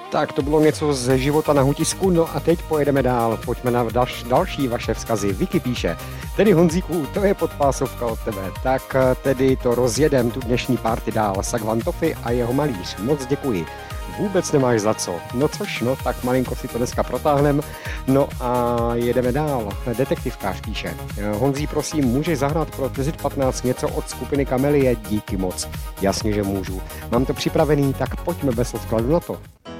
Tak to bylo něco z života na Hutisku, no a teď pojedeme dál. Pojďme na další vaše vzkazy. Vicky píše, tedy Honzíku, to je podpásovka od tebe. Tak tedy to rozjedem tu dnešní party dál. Sagvantofy a jeho malíř. Moc děkuji. Vůbec nemáš za co. No což, no tak malinko si to dneska protáhnem. No a jedeme dál. Detektivkář píše. Honzí, prosím, můžeš zahrát pro Tezit 15 něco od skupiny Kamelie? Díky moc. Jasně, že můžu. Mám to připravený, tak pojďme bez odkladu na to.